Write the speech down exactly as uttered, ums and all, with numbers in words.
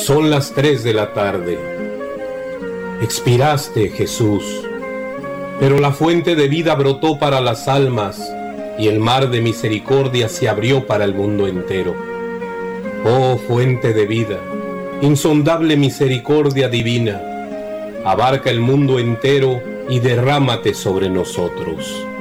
Son las tres de la tarde. Expiraste, Jesús, pero la fuente de vida brotó para las almas y el mar de misericordia se abrió para el mundo entero. Oh fuente de vida, insondable misericordia divina, abarca el mundo entero y derrámate sobre nosotros.